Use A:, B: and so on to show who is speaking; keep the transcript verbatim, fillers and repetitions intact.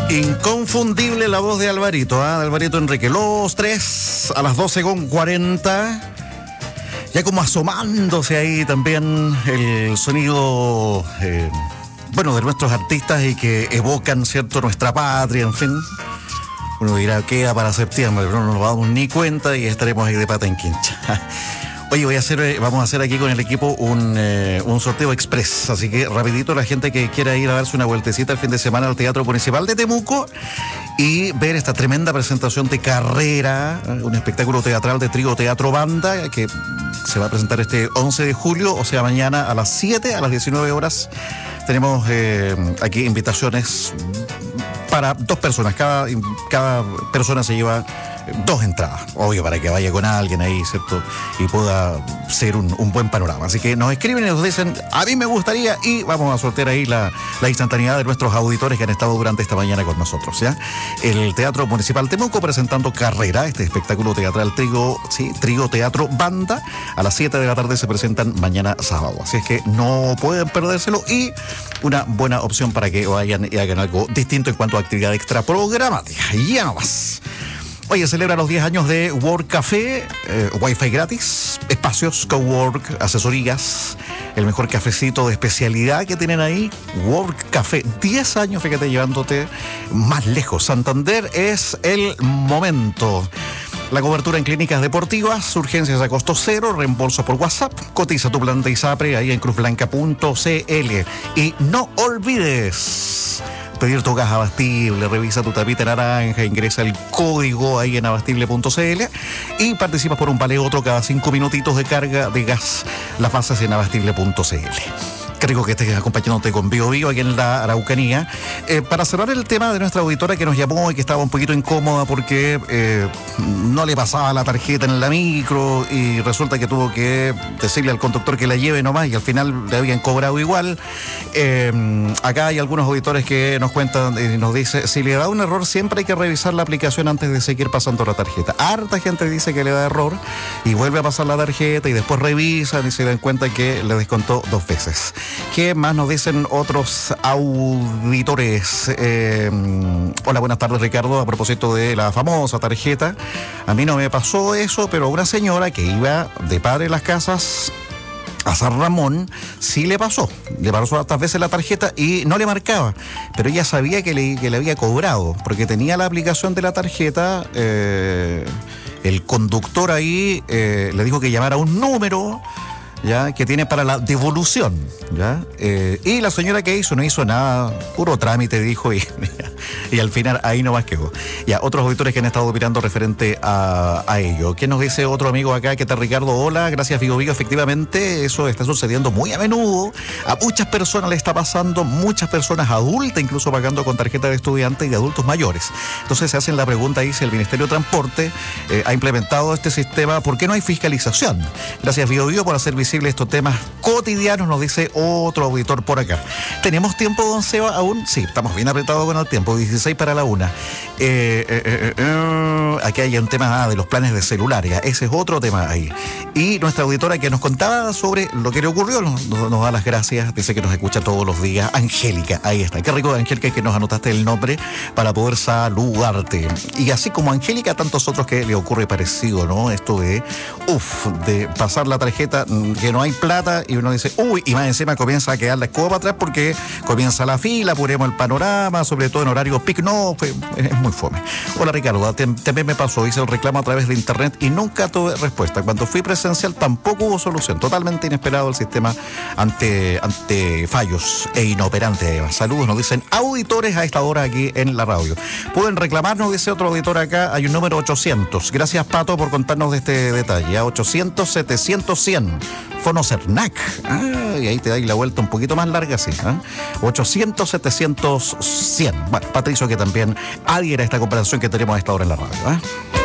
A: Inconfundible la voz de Alvarito, ¿eh? de Alvarito Enrique. Los tres a las doce con cuarenta. Ya como asomándose ahí también el sonido, eh, bueno, de nuestros artistas y que evocan, ¿cierto?, nuestra patria, en fin. Uno dirá, queda para septiembre, pero no nos damos ni cuenta y estaremos ahí de pata en quincha. Oye, voy a hacer, vamos a hacer aquí con el equipo un, eh, un sorteo express, así que rapidito la gente que quiera ir a darse una vueltecita el fin de semana al Teatro Municipal de Temuco y ver esta tremenda presentación de Carrera, un espectáculo teatral de trío teatro banda que se va a presentar este once de julio, o sea mañana a las siete, a las diecinueve horas. Tenemos eh, aquí invitaciones para dos personas, cada, cada persona se lleva dos entradas, obvio, para que vaya con alguien ahí, ¿cierto? Y pueda ser un, un buen panorama. Así que nos escriben y nos dicen, a mí me gustaría, y vamos a sortear ahí la, la instantaneidad de nuestros auditores que han estado durante esta mañana con nosotros, ¿ya? El Teatro Municipal Temuco presentando Carrera, este espectáculo teatral trío, sí, trío teatro banda, a las siete de la tarde se presentan mañana sábado. Así es que no pueden perdérselo y una buena opción para que vayan y hagan algo distinto en cuanto a actividad extra programática. Ya no más. Oye, celebra los diez años de Work Café, eh, Wi-Fi gratis, espacios, cowork, asesorías, el mejor cafecito de especialidad que tienen ahí, Work Café. diez años, fíjate, llevándote más lejos. Santander es el momento. La cobertura en clínicas deportivas, urgencias a costo cero, reembolso por WhatsApp, cotiza tu plan de ISAPRE ahí en cruz blanca punto c l. Y no olvides pedir tu gas abastible, revisa tu tapita naranja, ingresa el código ahí en abastible punto c l y participas por un vale otro cada cinco minutitos de carga de gas. Las bases en abastible punto c l. Qué rico que estés acompañándote con Bio Bio aquí en la Araucanía. Eh, para cerrar el tema de nuestra auditora que nos llamó y que estaba un poquito incómoda porque eh, no le pasaba la tarjeta en la micro y resulta que tuvo que decirle al conductor que la lleve nomás y al final le habían cobrado igual. Eh, acá hay algunos auditores que nos cuentan y nos dice, si le da un error siempre hay que revisar la aplicación antes de seguir pasando la tarjeta. Harta gente dice que le da error y vuelve a pasar la tarjeta y después revisan y se dan cuenta que le descontó dos veces. ¿Qué más nos dicen otros auditores? Eh, hola, buenas tardes, Ricardo. A propósito de la famosa tarjeta, a mí no me pasó eso, pero una señora que iba de Padre Las Casas a San Ramón sí le pasó. Le pasó tantas veces la tarjeta y no le marcaba, pero ella sabía que le, que le había cobrado, porque tenía la aplicación de la tarjeta. Eh, el conductor ahí eh, le dijo que llamara un número, ya, que tiene para la devolución, ya, eh, y la señora que hizo no hizo nada, puro trámite dijo y, y al final ahí nomás quedó. Ya, otros auditores que han estado opinando referente a, a ello. ¿Qué nos dice otro amigo acá? ¿Qué tal, Ricardo? Hola, gracias, Vigo Vigo. Efectivamente, eso está sucediendo muy a menudo. A muchas personas le está pasando, muchas personas adultas, incluso pagando con tarjeta de estudiante y de adultos mayores. Entonces se hacen la pregunta ahí si el Ministerio de Transporte eh, ha implementado este sistema, ¿por qué no hay fiscalización? Gracias, Vigo Vigo, por hacer visible estos temas cotidianos, nos dice otro auditor por acá. ¿Tenemos tiempo, don Seba, aún? Sí, estamos bien apretados con el tiempo, dieciséis para la una. Eh, eh, eh, eh, aquí hay un tema ah, de los planes de celular, ya. Ese es otro tema ahí. Y nuestra auditora que nos contaba sobre lo que le ocurrió, nos, nos da las gracias, dice que nos escucha todos los días. Angélica, ahí está. Qué rico, Angélica, que nos anotaste el nombre para poder saludarte. Y así como Angélica, tantos otros que le ocurre parecido, ¿no? Esto de, uff, de pasar la tarjeta, que no hay plata y uno dice, uy, y más encima comienza a quedar la escoba para atrás porque comienza la fila, apuremos el panorama, sobre todo en horario pic, no, fue, es muy fome. Hola, Ricardo, también me pasó, hice el reclamo a través de internet y nunca tuve respuesta. Cuando fui presencial tampoco hubo solución, totalmente inesperado el sistema ante, ante fallos e inoperante. Saludos, nos dicen auditores a esta hora aquí en la radio. Pueden reclamarnos, dice otro auditor acá, hay un número ochocientos. Gracias, Pato, por contarnos de este detalle, a ochocientos, setecientos, cien. Fono Cernac. Ah, y ahí te dais la vuelta un poquito más larga, sí. ¿eh? ochocientos, setecientos, cien. Bueno, Patricio, que también adhiera a esta comparación que tenemos a esta hora en la radio. ¿eh?